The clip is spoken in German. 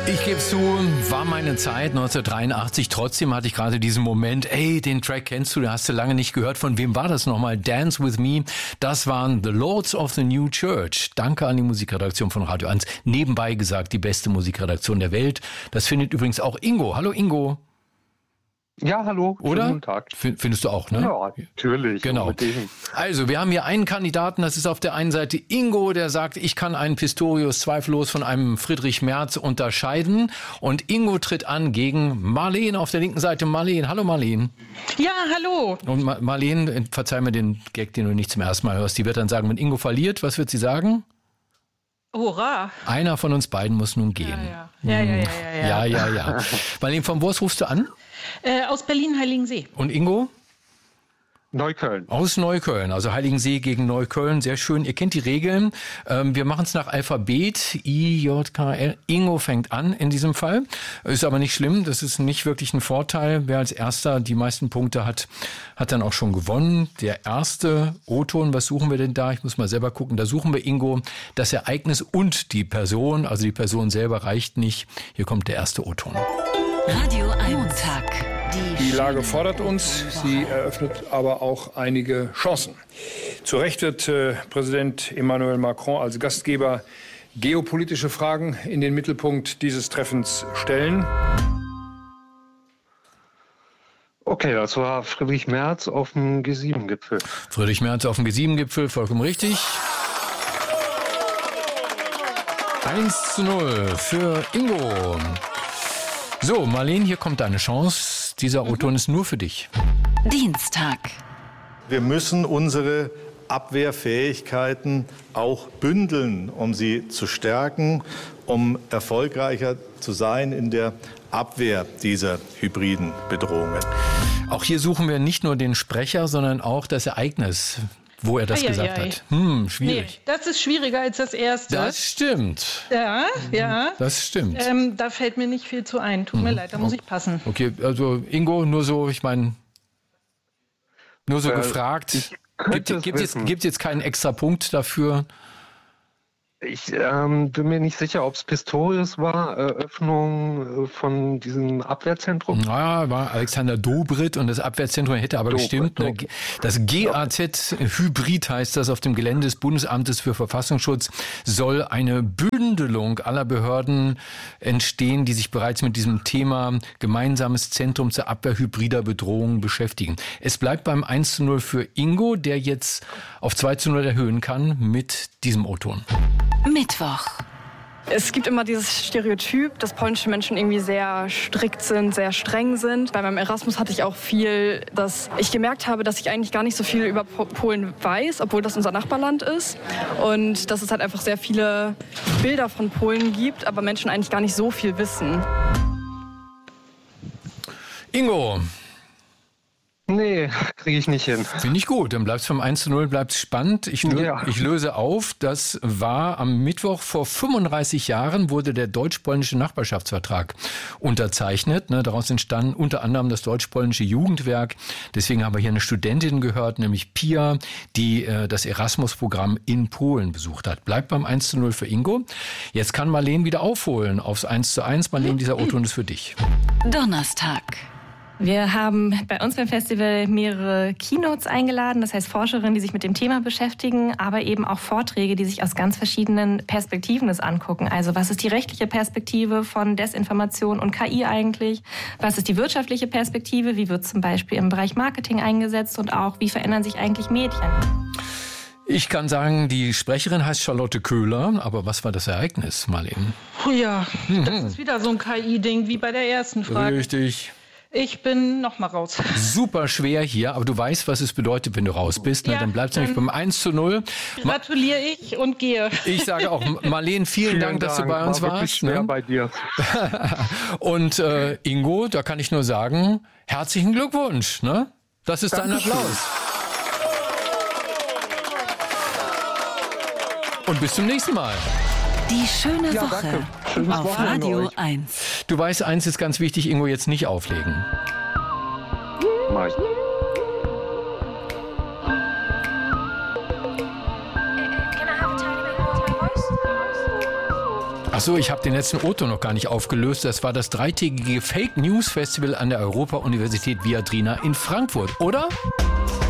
Ich gebe zu, war meine Zeit 1983. Trotzdem hatte ich gerade diesen Moment, ey, den Track kennst du, den hast du lange nicht gehört. Von wem war das nochmal? Dance With Me. Das waren The Lords of the New Church. Danke an die Musikredaktion von Radio 1. Nebenbei gesagt, die beste Musikredaktion der Welt. Das findet übrigens auch Ingo. Hallo Ingo. Ja, hallo. Oder? Guten Tag. Findest du auch, ne? Ja, natürlich. Genau. Also, wir haben hier einen Kandidaten, das ist auf der einen Seite Ingo, der sagt, ich kann einen Pistorius zweifellos von einem Friedrich Merz unterscheiden. Und Ingo tritt an gegen Marleen auf der linken Seite. Marleen, hallo Marleen. Ja, hallo. Und Marleen, verzeih mir den Gag, den du nicht zum ersten Mal hörst, die wird dann sagen, wenn Ingo verliert, was wird sie sagen? Hurra. Einer von uns beiden muss nun gehen. Ja. Marleen, von wo rufst du an? Aus Berlin-Heiligensee. Und Ingo? Neukölln. Aus Neukölln, also Heiligensee gegen Neukölln, sehr schön. Ihr kennt die Regeln. Wir machen es nach Alphabet, I, J, K, L. Ingo fängt an in diesem Fall. Ist aber nicht schlimm, das ist nicht wirklich ein Vorteil. Wer als Erster die meisten Punkte hat, hat dann auch schon gewonnen. Der erste O-Ton, was suchen wir denn da? Ich muss mal selber gucken. Da suchen wir, Ingo, das Ereignis und die Person. Also die Person selber reicht nicht. Hier kommt der erste O-Ton. Radio 1 Tag. Die Lage fordert uns, sie eröffnet aber auch einige Chancen. Zu Recht wird Präsident Emmanuel Macron als Gastgeber geopolitische Fragen in den Mittelpunkt dieses Treffens stellen. Okay, das war Friedrich Merz auf dem G7-Gipfel. Friedrich Merz auf dem G7-Gipfel, vollkommen richtig. 1:0 für Ingo. So, Marleen, hier kommt deine Chance. Dieser O-Ton ist nur für dich. Dienstag. Wir müssen unsere Abwehrfähigkeiten auch bündeln, um sie zu stärken, um erfolgreicher zu sein in der Abwehr dieser hybriden Bedrohungen. Auch hier suchen wir nicht nur den Sprecher, sondern auch das Ereignis, wo er das gesagt hat. Schwierig. Nee, das ist schwieriger als das erste. Das stimmt. Ja. Das stimmt. Da fällt mir nicht viel zu ein. Tut mir leid, da muss ich passen. Okay, also Ingo, nur so gefragt. Gibt es jetzt keinen extra Punkt dafür? Ich bin mir nicht sicher, ob es Pistorius war, Eröffnung von diesem Abwehrzentrum. Ja, war Alexander Dobrindt und das Abwehrzentrum hätte aber gestimmt. Das GAZ-Hybrid heißt das auf dem Gelände des Bundesamtes für Verfassungsschutz, soll eine Bündelung aller Behörden entstehen, die sich bereits mit diesem Thema gemeinsames Zentrum zur Abwehr hybrider Bedrohungen beschäftigen. Es bleibt beim 1:0 für Ingo, der jetzt auf 2:0 erhöhen kann mit diesem O-Ton. Mittwoch. Es gibt immer dieses Stereotyp, dass polnische Menschen irgendwie sehr strikt sind, sehr streng sind. Bei meinem Erasmus hatte ich auch viel, dass ich gemerkt habe, dass ich eigentlich gar nicht so viel über Polen weiß, obwohl das unser Nachbarland ist. Und dass es halt einfach sehr viele Bilder von Polen gibt, aber Menschen eigentlich gar nicht so viel wissen. Ingo. Nee, kriege ich nicht hin. Finde ich gut. Dann bleibt's vom 1:0, bleibt's spannend. Ich löse auf. Das war am Mittwoch vor 35 Jahren wurde der deutsch-polnische Nachbarschaftsvertrag unterzeichnet. Daraus entstand unter anderem das deutsch-polnische Jugendwerk. Deswegen haben wir hier eine Studentin gehört, nämlich Pia, die das Erasmus-Programm in Polen besucht hat. Bleibt beim 1:0 für Ingo. Jetzt kann Marleen wieder aufholen aufs 1:1. Marleen, dieser O-Ton ist für dich. Donnerstag. Wir haben bei uns beim Festival mehrere Keynotes eingeladen, das heißt Forscherinnen, die sich mit dem Thema beschäftigen, aber eben auch Vorträge, die sich aus ganz verschiedenen Perspektiven das angucken. Also was ist die rechtliche Perspektive von Desinformation und KI eigentlich? Was ist die wirtschaftliche Perspektive? Wie wird zum Beispiel im Bereich Marketing eingesetzt? Und auch, wie verändern sich eigentlich Medien? Ich kann sagen, die Sprecherin heißt Charlotte Köhler, aber was war das Ereignis, Marleen? Ja, das ist wieder so ein KI-Ding wie bei der ersten Frage. Richtig. Ich bin noch mal raus. Super schwer hier, aber du weißt, was es bedeutet, wenn du raus bist. Ja, dann bleibst du nämlich beim 1:0. Gratuliere ich und gehe. Ich sage auch, Marleen, vielen Dank, dass du bei uns warst. Schwer bei dir. Und Ingo, da kann ich nur sagen, herzlichen Glückwunsch. Ne? Das ist dein Applaus. Und bis zum nächsten Mal. Die schöne Woche auf Radio 1. Du weißt, eins ist ganz wichtig, Ingo, jetzt nicht auflegen. Mach ich. Achso, ich habe den letzten Otto noch gar nicht aufgelöst. Das war das 3-tägige Fake News Festival an der Europa-Universität Viadrina in Frankfurt, oder?